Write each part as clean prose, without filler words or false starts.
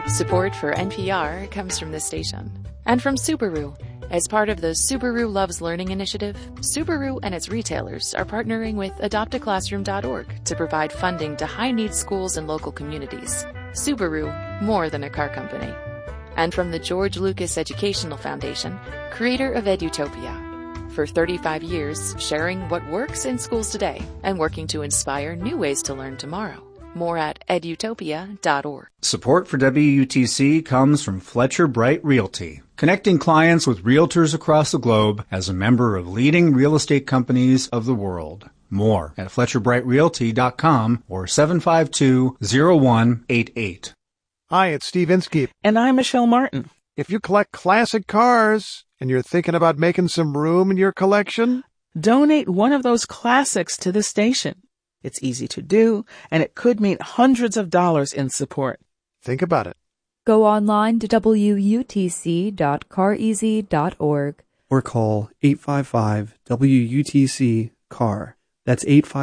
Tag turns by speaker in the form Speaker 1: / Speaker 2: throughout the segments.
Speaker 1: Support for NPR comes from this station and from Subaru. As part of the Subaru Loves Learning initiative, Subaru and its retailers are partnering with adoptaclassroom.org to provide funding to high-need schools and local communities. Subaru, more than a car company. And from the George Lucas Educational Foundation, creator of Edutopia. For 35 years, sharing what works in schools today and working to inspire new ways to learn tomorrow. More at edutopia.org.
Speaker 2: Support for WUTC comes from Fletcher Bright Realty, connecting clients with realtors across the globe as a member of leading real estate companies of the world. More at FletcherBrightRealty.com or 752-0188.
Speaker 3: Hi, it's Steve Inskeep.
Speaker 4: And I'm Michelle Martin.
Speaker 3: If you collect classic cars and you're thinking about making some room in your collection,
Speaker 4: donate one of those classics to the station. It's easy to do, and it could mean hundreds of dollars in support.
Speaker 3: Think about it.
Speaker 5: Go online to wutc.careasy.org.
Speaker 6: Or call 855-WUTC-CAR. That's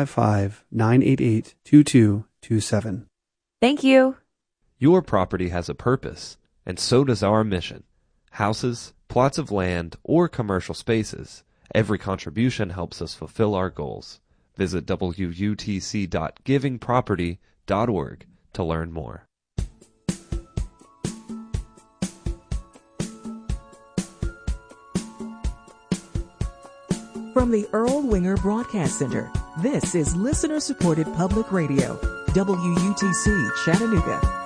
Speaker 6: 855-988-2227.
Speaker 5: Thank you.
Speaker 7: Your property has a purpose, and so does our mission. Houses, plots of land, or commercial spaces, every contribution helps us fulfill our goals. Visit wutc.givingproperty.org to learn more.
Speaker 8: From the Earl Winger Broadcast Center, this is listener-supported public radio, WUTC Chattanooga.